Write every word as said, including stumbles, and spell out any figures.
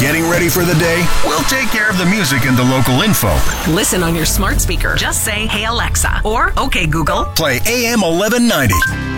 Getting ready for the day? We'll take care of the music and the local info. Listen on your smart speaker. Just say, "Hey Alexa," or "Okay Google." Play A M eleven ninety.